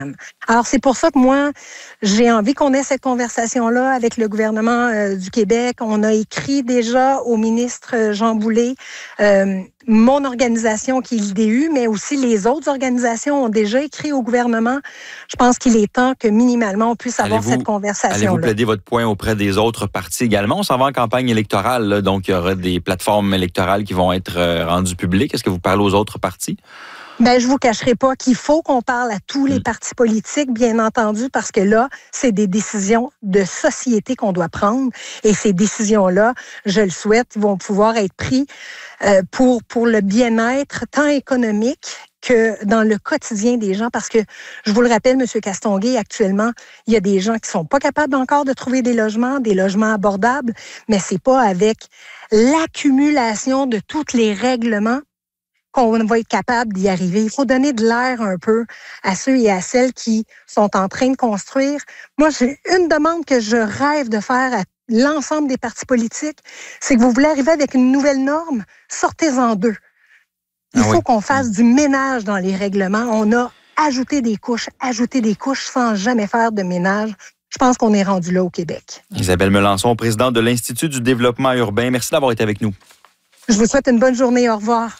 Alors, c'est pour ça que moi, j'ai envie qu'on ait cette conversation-là avec le gouvernement du Québec. On a écrit déjà au ministre Jean Boulet, mon organisation qui est l'IDU, mais aussi les autres organisations ont déjà écrit au gouvernement. Je pense qu'il est temps que minimalement on puisse avoir cette conversation-là. Allez-vous plaider votre point auprès des autres partis également? On s'en va en campagne électorale, là, donc il y aura des plateformes électorales qui vont être rendues publiques. Est-ce que vous parlez aux autres partis? Ben, je vous cacherai pas qu'il faut qu'on parle à tous les partis politiques, bien entendu, parce que là, c'est des décisions de société qu'on doit prendre. Et ces décisions-là, je le souhaite, vont pouvoir être prises pour le bien-être tant économique que dans le quotidien des gens. Parce que, je vous le rappelle, M. Castonguay, actuellement, il y a des gens qui sont pas capables encore de trouver des logements abordables, mais c'est pas avec l'accumulation de tous les règlements qu'on va être capable d'y arriver. Il faut donner de l'air un peu à ceux et à celles qui sont en train de construire. Moi, j'ai une demande que je rêve de faire à l'ensemble des partis politiques, c'est que vous voulez arriver avec une nouvelle norme, sortez-en deux. Il faut qu'on fasse du ménage dans les règlements. On a ajouté des couches sans jamais faire de ménage. Je pense qu'on est rendu là au Québec. Isabelle Melançon, présidente de l'Institut du développement urbain. Merci d'avoir été avec nous. Je vous souhaite une bonne journée. Au revoir.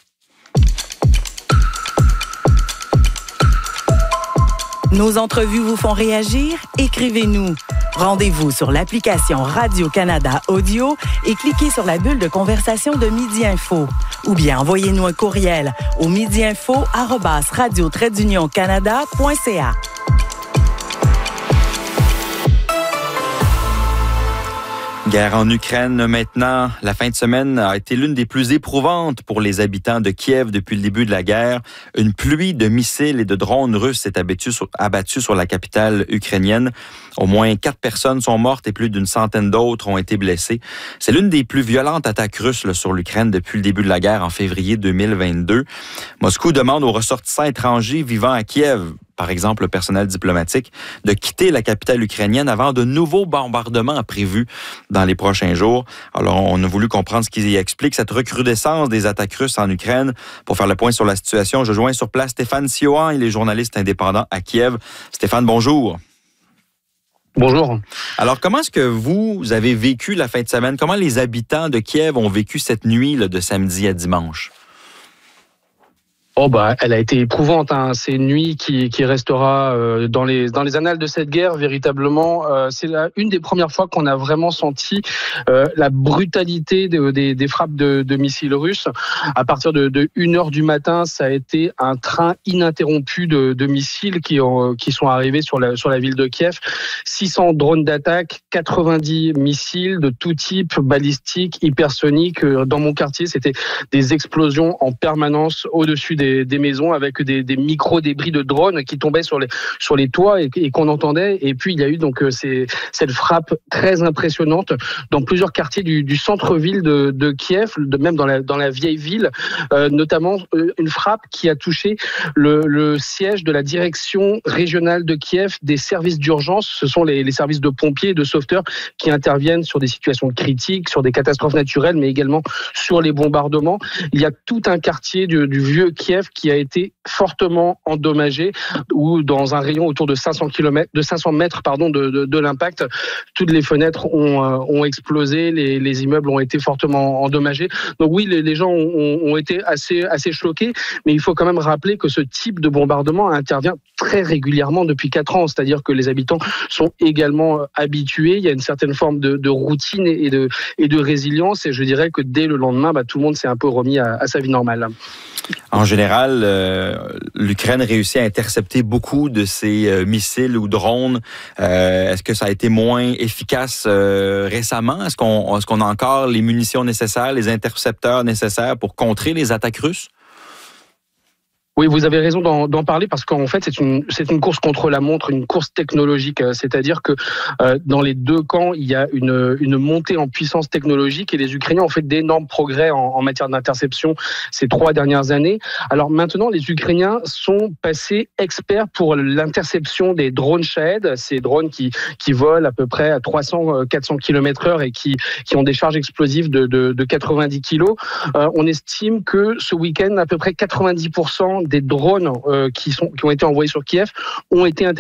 Nos entrevues vous font réagir? Écrivez-nous. Rendez-vous sur l'application Radio-Canada Audio et cliquez sur la bulle de conversation de Midi Info. Ou bien envoyez-nous un courriel au midiinfo@radio-canada.ca. Guerre en Ukraine maintenant. La fin de semaine a été l'une des plus éprouvantes pour les habitants de Kiev depuis le début de la guerre. Une pluie de missiles et de drones russes s'est abattue sur la capitale ukrainienne. Au moins 4 personnes sont mortes et plus d'une centaine d'autres ont été blessées. C'est l'une des plus violentes attaques russes sur l'Ukraine depuis le début de la guerre en février 2022. Moscou demande aux ressortissants étrangers vivant à Kiev, par exemple le personnel diplomatique, de quitter la capitale ukrainienne avant de nouveaux bombardements prévus dans les prochains jours. Alors, on a voulu comprendre ce qui explique cette recrudescence des attaques russes en Ukraine. Pour faire le point sur la situation, je joins sur place Stéphane Siohan, il est journaliste indépendant à Kiev. Stéphane, bonjour. Bonjour. Alors, comment est-ce que vous avez vécu la fin de semaine? Comment les habitants de Kiev ont vécu cette nuit là, de samedi à dimanche? Elle a été éprouvante. C'est une nuit qui restera dans les annales de cette guerre véritablement. C'est une des premières fois qu'on a vraiment senti la brutalité des frappes de missiles russes. À partir de 1h du matin, ça a été un train ininterrompu de missiles qui sont arrivés sur la ville de Kiev. 600 drones d'attaque, 90 missiles de tout type, balistiques, hypersoniques. Dans mon quartier, c'était des explosions en permanence au-dessus des maisons avec des micro-débris de drones qui tombaient sur les toits et qu'on entendait. Et puis, il y a eu donc cette frappe très impressionnante dans plusieurs quartiers du centre-ville de Kiev, même dans la vieille ville, notamment une frappe qui a touché le siège de la direction régionale de Kiev des services d'urgence. Ce sont les services de pompiers et de sauveteurs qui interviennent sur des situations critiques, sur des catastrophes naturelles, mais également sur les bombardements. Il y a tout un quartier du vieux Kiev qui a été fortement endommagé, ou dans un rayon autour de 500 mètres de l'impact, toutes les fenêtres ont explosé, les immeubles ont été fortement endommagés. Donc oui, les gens ont été assez choqués, mais il faut quand même rappeler que ce type de bombardement intervient très régulièrement depuis 4 ans, c'est-à-dire que les habitants sont également habitués, il y a une certaine forme de routine et de résilience, et je dirais que dès le lendemain, tout le monde s'est un peu remis à sa vie normale. En général, l'Ukraine réussit à intercepter beaucoup de ces missiles ou drones. Est-ce que ça a été moins efficace récemment? Est-ce qu'on a encore les munitions nécessaires, les intercepteurs nécessaires pour contrer les attaques russes? Oui, vous avez raison d'en parler parce qu'en fait, c'est une course contre la montre, une course technologique. C'est-à-dire que dans les deux camps, il y a une montée en puissance technologique et les Ukrainiens ont fait d'énormes progrès en matière d'interception ces 3 dernières années. Alors maintenant, les Ukrainiens sont passés experts pour l'interception des drones Shahed, ces drones qui volent à peu près à 300-400 km/h et qui ont des charges explosives de 90 kg. On estime que ce week-end, à peu près 90% des drones qui ont été envoyés sur Kiev ont été